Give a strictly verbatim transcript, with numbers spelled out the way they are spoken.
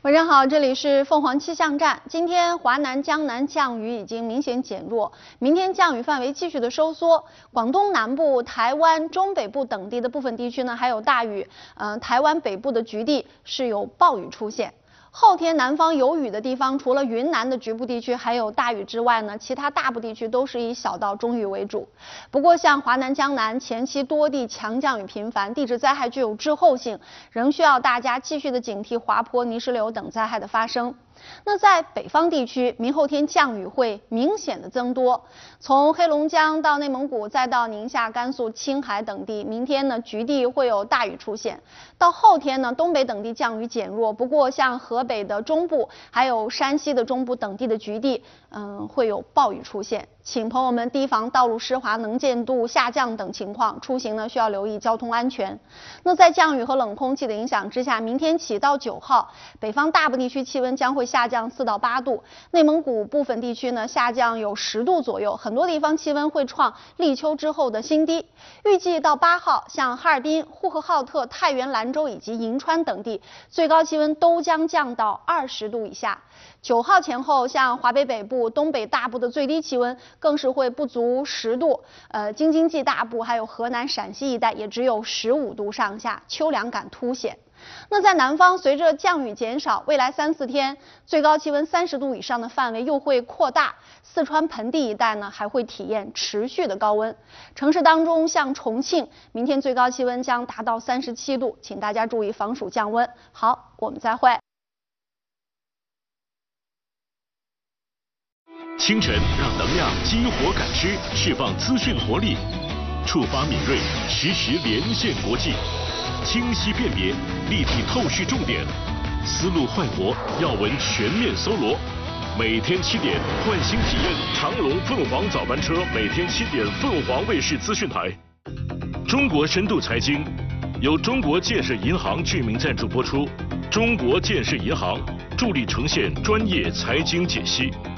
晚上好，这里是凤凰气象站。今天华南、江南降雨已经明显减弱，明天降雨范围继续的收缩。广东南部、台湾中北部等地的部分地区呢还有大雨，嗯、呃，台湾北部的局地是有暴雨出现。后天南方有雨的地方，除了云南的局部地区还有大雨之外呢，其他大部地区都是以小到中雨为主。不过像华南、江南前期多地强降雨频繁，地质灾害具有滞后性，仍需要大家继续的警惕滑坡、泥石流等灾害的发生。那在北方地区，明后天降雨会明显的增多，从黑龙江到内蒙古，再到宁夏、甘肃、青海等地，明天呢局地会有大雨出现。到后天呢，东北等地降雨减弱，不过像河北的中部，还有山西的中部等地的局地，嗯，会有暴雨出现。请朋友们提防道路湿滑、能见度下降等情况，出行呢需要留意交通安全。那在降雨和冷空气的影响之下，明天起到九号，北方大部地区气温将会下降四到八度，内蒙古部分地区呢下降有十度左右，很多地方气温会创立秋之后的新低。预计到八号，像哈尔滨、呼和浩特、太原、兰州以及银川等地，最高气温都将降到二十度以下。九号前后，像华北北部、东北大部的最低气温更是会不足十度，呃，京津冀大部还有河南、陕西一带也只有十五度上下，秋凉感凸显。那在南方，随着降雨减少，未来三四天最高气温三十度以上的范围又会扩大，四川盆地一带呢还会体验持续的高温。城市当中，像重庆，明天最高气温将达到三十七度，请大家注意防暑降温。好，我们再会。 清晨让能量激活感知，释放资讯活力，触发敏锐，实时连线国际，清晰辨别，立体透视重点，思路快活，要闻全面搜罗。每天七点，换新体验长龙凤凰早班车，每天七点凤凰卫视资讯台。中国深度财经由中国建设银行居民赞助播出，中国建设银行助力呈现专业财经解析。